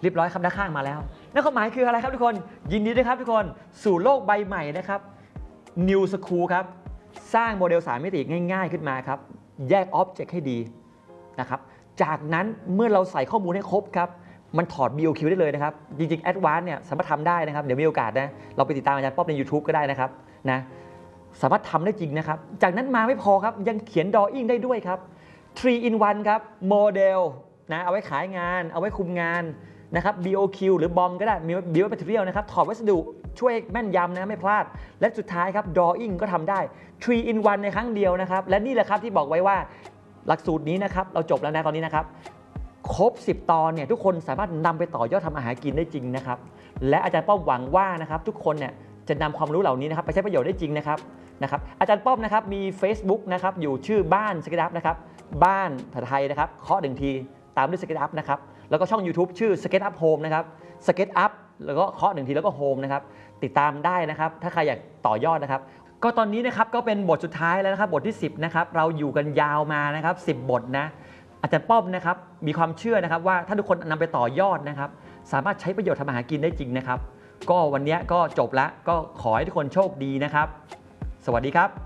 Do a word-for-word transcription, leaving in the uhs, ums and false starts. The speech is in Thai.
รียบร้อยครับด้านข้างมาแล้วนั่นความหมายคืออะไรครับทุกคนยินดีด้วยครับทุกคนสู่โลกใบใหม่นะครับ New School ครับสร้างโมเดลสามมิติง่ายๆขึ้นมาครับแยกอ็อบเจกต์ให้ดีนะครับจากนั้นเมื่อเราใส่ข้อมูลให้ครบครับมันถอด บี โอ คิว ได้เลยนะครับจริงๆ Advanced เนี่ยสามารถทำได้นะครับเดี๋ยวมีโอกาสนะเราไปติดตามอาจารย์ป๊อบใน YouTube ก็ได้นะครับนะสามารถทำได้จริงนะครับจากนั้นมาไม่พอครับยังเขียน Drawing ได้ด้วยครับ ทรี อิน วัน ครับโมเดลนะเอาไว้ขายงานเอาไว้คุมงานนะครับ บี โอ คิว หรือบอมก็ได้มี Build Material นะครับถอดวัสดุช่วยแม่นยำนะไม่พลาดและสุดท้ายครับ Drawing ก็ทำได้ ทรี อิน วัน ในครั้งเดียวนะครับและนี่แหละครับที่บอกไว้ว่าหลักสูตรนี้นะครับเราจบแล้วนะตอนนี้นะครับครบสิบตอนเนี่ยทุกคนสามารถนำไปต่อยอดทำอาหารกินได้จริงนะครับและอาจารย์ป้อมหวังว่านะครับทุกคนเนี่ยจะนำความรู้เหล่านี้นะครับไปใช้ประโยชน์ได้จริงนะครับนะครับอาจารย์ป้อมนะครับมี Facebook นะครับอยู่ชื่อบ้านสเก็ตอัพนะครับบ้านภาษาไทยนะครับเคาะหนึ่งทีตามด้วยสเก็ตอัพนะครับแล้วก็ช่อง YouTube ชื่อ Skate Up Home นะครับ Skate Up แล้วก็เคาะหนึ่งทีแล้วก็ Home นะครับติดตามได้นะครับถ้าใครอยากต่อยอดนะครับก็ตอนนี้นะครับก็เป็นบทสุดท้ายแล้วนะครับบทที่สิบนะครับเราอยู่กันยาวมานะครับสิบบทนะอาจารย์ป้อมนะครับมีความเชื่อนะครับว่าถ้าทุกคนนำไปต่อยอดนะครับสามารถใช้ประโยชน์ทำอาหารกินได้จริงนะครับก็วันนี้ก็จบแล้วก็ขอให้ทุกคนโชคดีนะครับสวัสดีครับ